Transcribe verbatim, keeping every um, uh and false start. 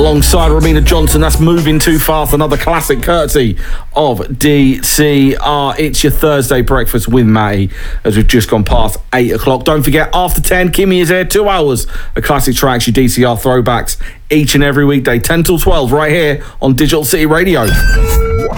alongside Ramina Johnson. That's Moving Too Fast, another classic courtesy of D C R. It's your Thursday breakfast with Matty as we've just gone past eight o'clock. Don't forget, after ten, Kimmy is here. Two hours of classic tracks, your D C R throwbacks each and every weekday, ten till twelve, right here on Digital City Radio.